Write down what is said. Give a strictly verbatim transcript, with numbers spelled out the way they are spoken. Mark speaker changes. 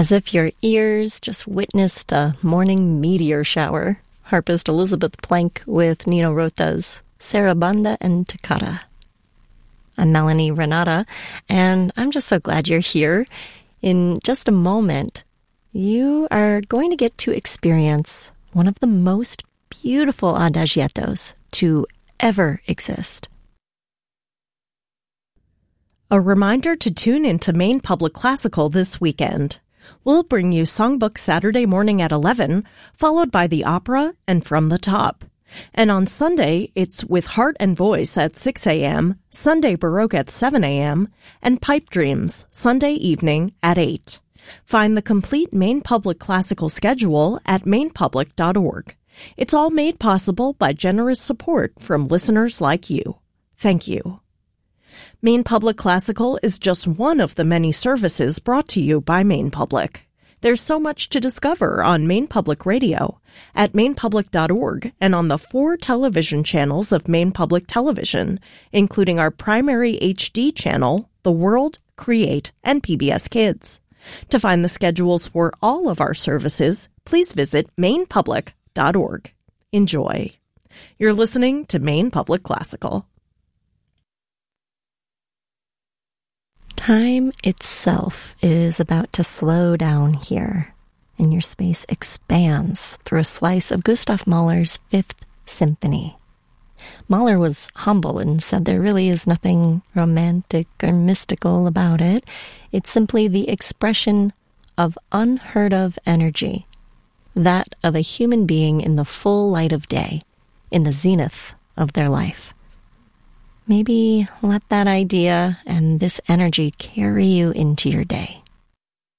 Speaker 1: As if your ears just witnessed a morning meteor shower, harpist Elizabeth Plank with Nino Rota's Sarabanda and Toccata. I'm Melanie Renata, and I'm just so glad you're here. In just a moment, you are going to get to experience one of the most beautiful adagiettos to ever exist.
Speaker 2: A reminder to tune into Maine Public Classical this weekend. We'll bring you Songbook Saturday morning at eleven, followed by the opera and From the Top. And on Sunday, it's With Heart and Voice at six a.m., Sunday Baroque at seven a.m., and Pipe Dreams, Sunday evening at eight. Find the complete Maine Public Classical schedule at maine public dot org. It's all made possible by generous support from listeners like you. Thank you. Maine Public Classical is just one of the many services brought to you by Maine Public. There's so much to discover on Maine Public Radio, at maine public dot org, and on the four television channels of Maine Public Television, including our primary H D channel, The World, Create, and P B S Kids. To find the schedules for all of our services, please visit maine public dot org. Enjoy. You're listening to Maine Public Classical.
Speaker 1: Time itself is about to slow down here, and your space expands through a slice of Gustav Mahler's Fifth Symphony. Mahler was humble and said there really is nothing romantic or mystical about it. It's simply the expression of unheard-of energy, that of a human being in the full light of day, in the zenith of their life. Maybe let that idea and this energy carry you into your day.